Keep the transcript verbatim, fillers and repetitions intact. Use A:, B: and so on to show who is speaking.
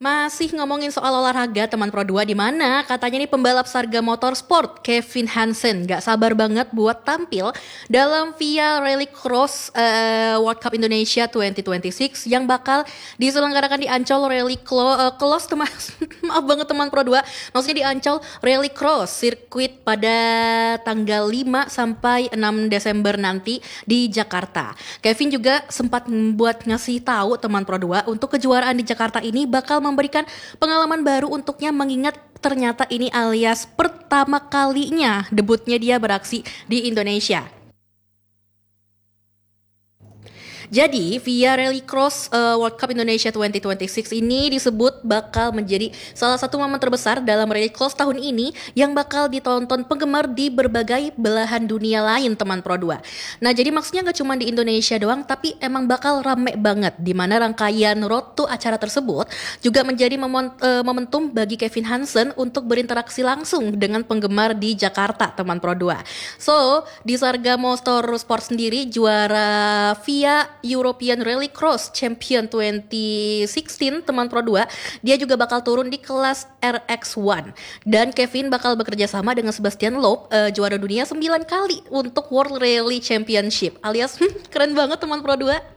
A: Masih ngomongin soal olahraga teman Pro dua di mana katanya nih pembalap Sarga Motorsport Kevin Hansen gak sabar banget buat tampil dalam Via Rallycross uh, World Cup Indonesia dua ribu dua puluh enam yang bakal diselenggarakan di Ancol Rallycross uh, teman maaf banget teman Pro dua maksudnya di Ancol Rallycross sirkuit pada tanggal lima sampai enam Desember nanti di Jakarta. Kevin juga sempat membuat ngasih tahu teman Pro dua untuk kejuaraan di Jakarta ini bakal memberikan pengalaman baru untuknya mengingat ternyata ini alias pertama kalinya debutnya dia beraksi di Indonesia. Jadi Via Rallycross uh, World Cup Indonesia dua ribu dua puluh enam ini disebut bakal menjadi salah satu momen terbesar dalam Rallycross tahun ini yang bakal ditonton penggemar di berbagai belahan dunia lain teman Pro dua. Nah jadi maksudnya gak cuma di Indonesia doang tapi emang bakal rame banget di mana rangkaian road to acara tersebut juga menjadi momen, uh, momentum bagi Kevin Hansen untuk berinteraksi langsung dengan penggemar di Jakarta teman Pro dua. So di Sarga Motorsport sendiri juara Via European Rallycross Champion dua ribu enam belas teman Pro dua dia juga bakal turun di kelas R X satu dan Kevin bakal bekerja sama dengan Sebastian Loeb uh, juara dunia sembilan kali untuk World Rally Championship alias hmm, keren banget teman Pro dua.